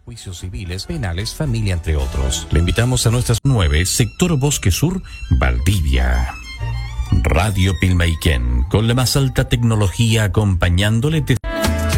juicios civiles, penales, familia, entre otros. Le invitamos a nuestras 9, Sector Bosque Sur, Valdivia. Radio Pilmaiquén, con la más alta tecnología acompañándole desde